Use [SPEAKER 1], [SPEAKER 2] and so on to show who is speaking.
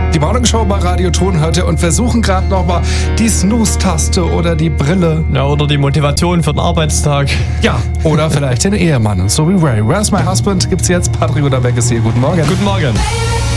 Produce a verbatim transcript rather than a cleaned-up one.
[SPEAKER 1] Die Morning Show bei Radio Ton hört ihr und wir suchen gerade nochmal die Snooze-Taste oder die Brille.
[SPEAKER 2] Ja, oder die Motivation für den Arbeitstag.
[SPEAKER 1] Ja, oder vielleicht den Ehemann. So wie Ray. Where's My Husband gibt's jetzt. Patrick Unterbeck ist hier. Guten Morgen.
[SPEAKER 2] Guten Morgen.